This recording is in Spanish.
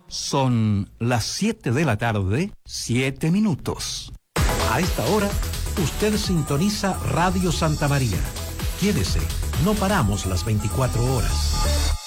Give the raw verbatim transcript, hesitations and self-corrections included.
Son las siete de la tarde, siete minutos. A esta hora, usted sintoniza Radio Santa María. Quédese, no paramos las veinticuatro horas.